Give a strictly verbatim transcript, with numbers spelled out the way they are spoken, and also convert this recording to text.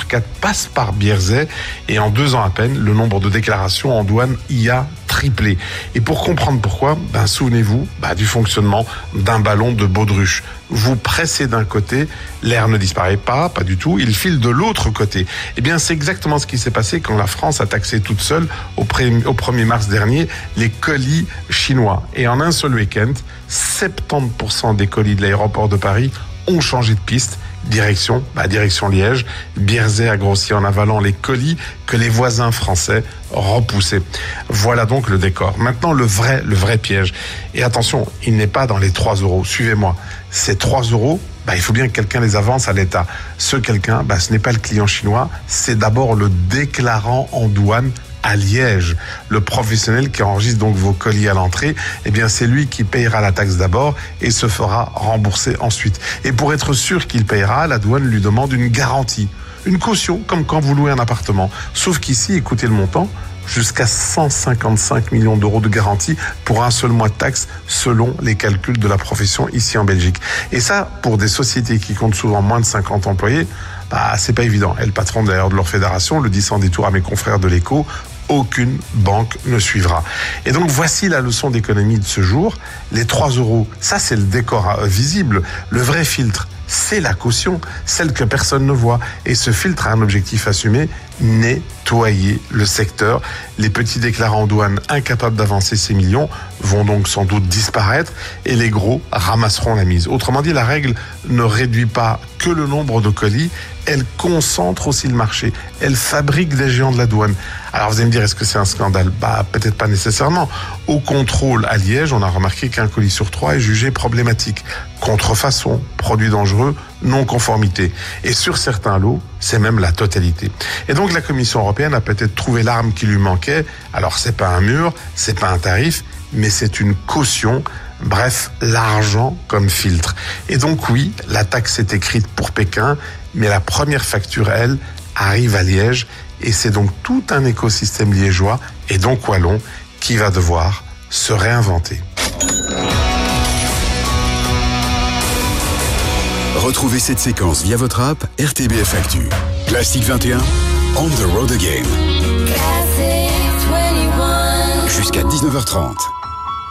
quatre passe par Bierzet et en deux ans à peine, le nombre de déclarations en douane y a triplé. Et pour comprendre pourquoi, ben, souvenez-vous ben, du fonctionnement d'un ballon de baudruche. Vous pressez d'un côté, l'air ne disparaît pas, pas du tout, il file de l'autre côté. Eh bien, c'est exactement ce qui s'est passé quand la France a taxé toute seule au premier mars dernier les colis chinois. Et en un seul week-end, soixante-dix pour cent des colis de l'aéroport de Paris ont changé de piste. Direction, bah direction Liège. Bierzet a grossi en avalant les colis que les voisins français repoussaient. Voilà donc le décor. Maintenant, le vrai, le vrai piège. Et attention, il n'est pas dans les trois euros. Suivez-moi. Ces trois euros, bah, il faut bien que quelqu'un les avance à l'État. Ce quelqu'un, bah, ce n'est pas le client chinois, c'est d'abord le déclarant en douane à Liège. Le professionnel qui enregistre donc vos colis à l'entrée, eh bien c'est lui qui payera la taxe d'abord et se fera rembourser ensuite. Et pour être sûr qu'il payera, la douane lui demande une garantie, une caution, comme quand vous louez un appartement. Sauf qu'ici, écoutez le montant, jusqu'à cent cinquante-cinq millions d'euros de garantie pour un seul mois de taxe selon les calculs de la profession ici en Belgique. Et ça, pour des sociétés qui comptent souvent moins de cinquante employés, bah, c'est pas évident. Et le patron d'ailleurs de leur fédération le dit sans détour à mes confrères de l'Écho, aucune banque ne suivra. Et donc voici la leçon d'économie de ce jour. Les trois euros, ça c'est le décor visible. Le vrai filtre, c'est la caution, celle que personne ne voit. Et ce filtre a un objectif assumé, nettoyer le secteur. Les petits déclarants en douane incapables d'avancer ces millions vont donc sans doute disparaître et les gros ramasseront la mise. Autrement dit, la règle ne réduit pas que le nombre de colis, elle concentre aussi le marché. Elle fabrique des géants de la douane. Alors vous allez me dire, est-ce que c'est un scandale ? Bah peut-être pas nécessairement. Au contrôle à Liège, on a remarqué qu'un colis sur trois est jugé problématique. Contrefaçon, produit dangereux, non-conformité. Et sur certains lots, c'est même la totalité. Et donc la Commission européenne a peut-être trouvé l'arme qui lui manquait. Alors c'est pas un mur, c'est pas un tarif, mais c'est une caution. Bref, l'argent comme filtre. Et donc oui, la taxe est écrite pour Pékin, mais la première facture, elle, arrive à Liège. Et c'est donc tout un écosystème liégeois, et donc wallon, qui va devoir se réinventer. Retrouvez cette séquence via votre app R T B F Actu. Classique vingt et un, on the road again. Jusqu'à dix-neuf heures trente.